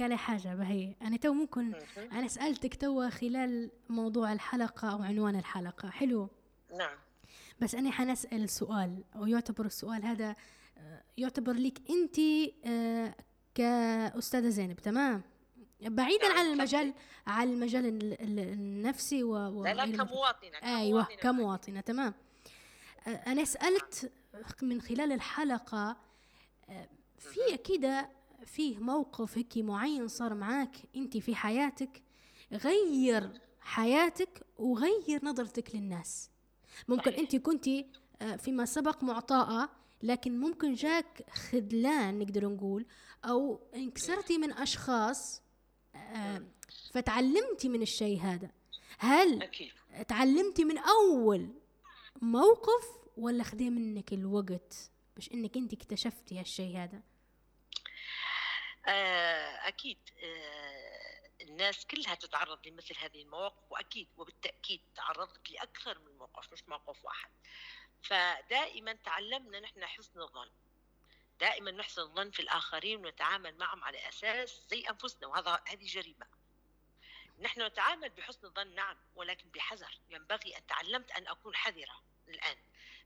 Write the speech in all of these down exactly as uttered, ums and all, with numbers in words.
على حاجة بهي. أنا تو ممكن أنا سألتك تو خلال موضوع الحلقة أو عنوان الحلقة حلو. نعم. بس أنا حنسأل سؤال، ويعتبر السؤال هذا يعتبر لك أنت كأستاذة زينب، تمام؟ بعيدا نعم. عن المجال عن المجال النفسي و... و... لا لا كمواطنة. أيوة كمواطنة, كمواطنة. تمام. أنا سألت من خلال الحلقة في كده فيه موقف هيك معين صار معاك أنت في حياتك غير حياتك وغير نظرتك للناس. ممكن صحيح. أنت كنتي فيما سبق معطاءة، لكن ممكن جاك خذلان نقدر نقول، أو انكسرتي من أشخاص فتعلمتي من الشيء هذا. هل أكيد. تعلمتي من أول موقف ولا خدي منك الوقت باش إنك أنت اكتشفتي هالشيء هذا؟ أكيد. الناس كلها تتعرض لمثل هذه المواقف، وأكيد وبالتأكيد تعرضت لأكثر من موقف مش موقف واحد. فدائما تعلمنا نحن حسن الظن، دائما نحسن الظن في الآخرين ونتعامل معهم على أساس زي أنفسنا، وهذا هذه جريمة. نحن نتعامل بحسن الظن نعم، ولكن بحذر. ينبغي أن تعلمت أن أكون حذرة الآن.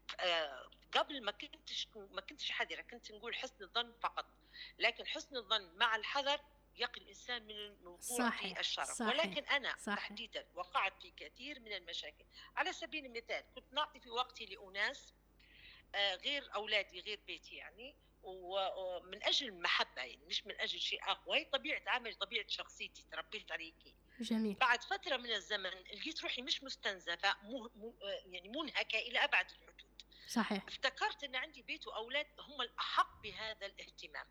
قبل ما كنتش ما كنتش حذرة، كنت نقول حسن الظن فقط، لكن حسن الظن مع الحذر يقي الإنسان من الوقوع في الشر. صحيح. ولكن أنا صحيح. تحديدا وقعت في كثير من المشاكل. على سبيل المثال كنت نعطي في وقتي لأناس غير أولادي غير بيتي يعني، ومن أجل المحبة يعني، مش من أجل شيء آخر، وهي طبيعة عمل طبيعة شخصيتي تربيت عليكي. جميل. بعد فترة من الزمن لقيت روحي مش مستنزفة، مه... م... يعني منهكة إلى أبعد الحدود. صحيح. افتكرت أن عندي بيت وأولاد هم الأحق بهذا الاهتمام.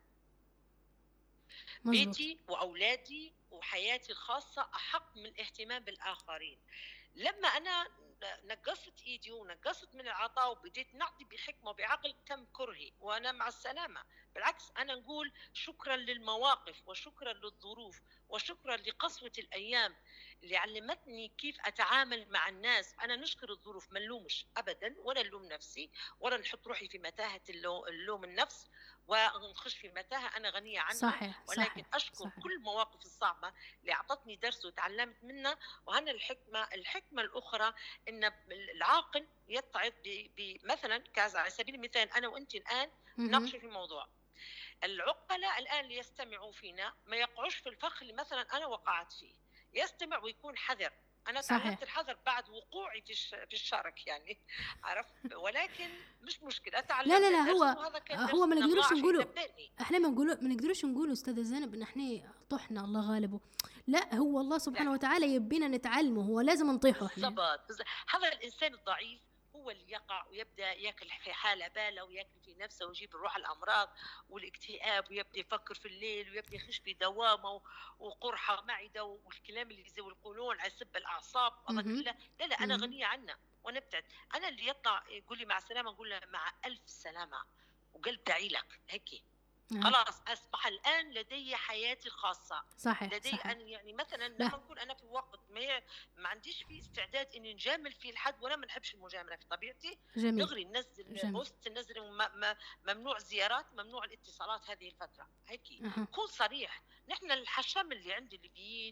مزبوط. بيتي وأولادي وحياتي الخاصة أحق من الاهتمام بالآخرين. لما أنا نقصت إيدي ونقصت من العطاء وبديت نعطي بحكمة وبعقل، تم كرهي وأنا مع السلامة. بالعكس أنا نقول شكرا للمواقف وشكرا للظروف وشكرا لقسوة الأيام اللي علمتني كيف أتعامل مع الناس. أنا نشكر الظروف، ما نلومش أبدا ولا نلوم نفسي ولا نحط روحي في متاهة اللوم النفس ونخش في متاهة أنا غنية عنها. صحيح. ولكن صحيح. أشكر صحيح. كل المواقف الصعبة اللي أعطتني درس وتعلمت منها. وهنا الحكمة الحكمة الأخرى إن العاقل يتعظ بمثلا على سبيل المثال أنا وأنت الآن نناقش في موضوع، العقلاء الآن اللي يستمعوا فينا ما يقعوش في الفخ اللي مثلا أنا وقعت فيه، يستمع ويكون حذر. أنا تعلمت الحذر بعد وقوعي في في الشرك يعني، عرفت؟ ولكن مش مشكلة تعلمت. لا لا لا هو هو ما نقدرش نقوله، احنا ما نقوله ما نقدرش نقوله أستاذة زينب إن احنا طحنا الله غالبه. لا، هو الله سبحانه لا. وتعالى يبينا نتعلمه، هو لازم نطيحه احنا. بالضبط. هذا الإنسان الضعيف هو اللي يقع ويبدأ يأكل في حالة بالة ويأكل في نفسه ويجيب الروح الأمراض والاكتئاب ويبدأ يفكر في الليل ويبدأ يخش في دوامة وقرحة معدة والكلام اللي زي القولون على سب الأعصاب. لا لا لا أنا غنية عنه ونبتعد. أنا اللي يطلع يقول لي مع السلامة نقول له مع ألف سلامة وقلب داعي لك هيك. خلاص أصبح الآن لدي حياتي الخاصة. صحيح. لدي صحيح. أن يعني مثلا لما نكون أنا في وقت ما ما عنديش فيه استعداد إني نجامل فيه الحد، ولا ما نحبش المجاملة في طبيعتي. جميل. نغري ننزل بوست، ننزل ممنوع زيارات، ممنوع الاتصالات هذه الفترة هيك. أه. كون صريح. نحن الحشام اللي عند الليبيين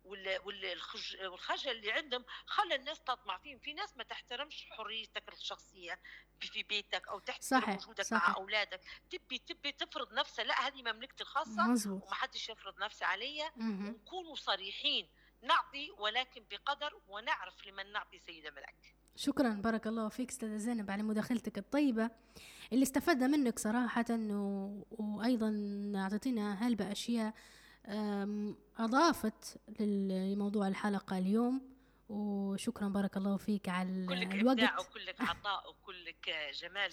والخجل اللي عندهم خلى الناس تطمع فيهم. في ناس ما تحترمش حريتك الشخصية في بيتك أو تحترم وجودك صحيح. مع أولادك، تبي تبي تفرض نفسها. لا، هذه مملكتي الخاصة مزبوط. وما حدش يفرض نفسه عليا. ونكونوا صريحين، نعطي ولكن بقدر، ونعرف لمن نعطي سيدة ملك. شكرا، بارك الله فيك أستاذة زينب على مداخلتك الطيبة اللي استفدنا منك صراحة، و... وأيضا أعطينا هلبة أشياء أضافت لموضوع الحلقة اليوم. وشكرا بارك الله فيك على كلك الوقت. إبداع وكلك عطاء وكلك جمال.